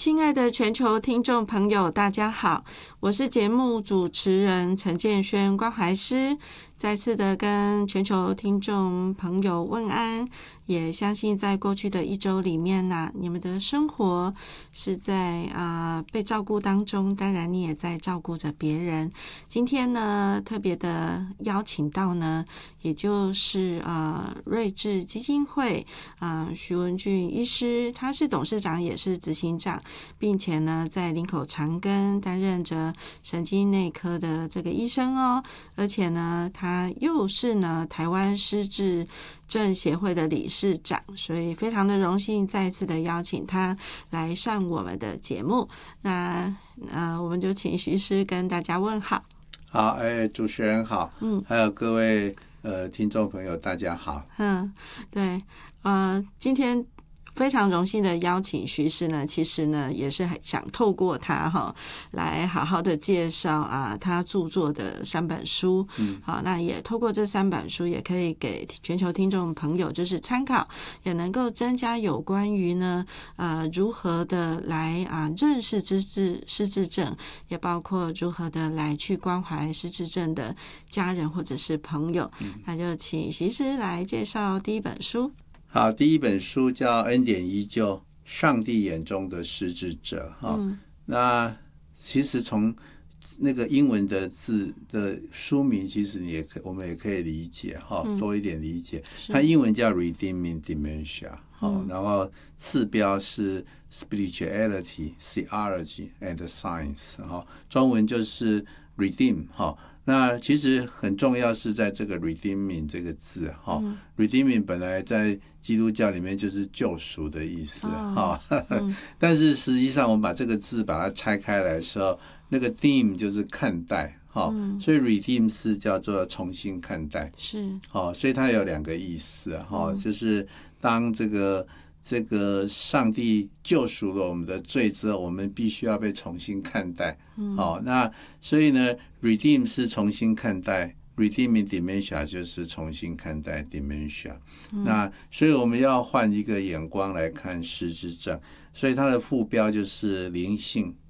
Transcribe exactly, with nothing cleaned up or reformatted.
亲爱的全球听众朋友，大家好，我是节目主持人陈建轩关怀师，再次的跟全球听众朋友问安，也相信在过去的一周里面呢、啊，你们的生活是在啊、呃、被照顾当中，当然你也在照顾着别人。今天呢，特别的邀请到呢，也就是呃瑞智基金会啊、呃、徐文俊医师，他是董事长也是执行长，并且呢在林口长庚担任着神经内科的这个医生哦，而且呢他又是呢台湾失智症协会的理事长，所以非常的荣幸再次的邀请他来上我们的节目。那呃我们就请徐师跟大家问好。 好，哎，主持人好，嗯，还有各位呃听众朋友大家好。 嗯，对，呃今天非常荣幸的邀请徐师呢，其实呢也是想透过他哈来好好的介绍啊他著作的三本书，嗯，好，那也透过这三本书也可以给全球听众朋友就是参考，也能够增加有关于呢呃如何的来啊认识失智失智症，也包括如何的来去关怀失智症的家人或者是朋友，嗯，那就请徐师来介绍第一本书。 好，第一本书叫《恩典依旧：上帝眼中的失智者》哈、嗯。那其实从那个英文的字的书名，其实你也可我们也可以理解哈、嗯，多一点理解。它英文叫 Redeeming Dementia， 好、嗯，然后次标是 Spirituality, Theology and Science， 哈，中文就是 Redeem 哈。那其实很重要是在这个 redeeming 这个字哈、嗯、redeeming 本来在基督教里面就是救赎的意思哈、哦嗯、但是实际上我们把这个字把它拆开来的时候，那个 deem 就是看待哈、哦嗯，所以 redeem 是叫做重新看待， 是哦，所以它有两个意思哈、哦嗯，就是当这个这个上帝救赎了我们的罪之后，我们必须要被重新看待。嗯，好、哦，那所以呢 ，redeem 是重新看待 ，redeeming dementia 就是重新看待 dementia、嗯。那所以我们要换一个眼光来看失智症，所以它的副标就是灵性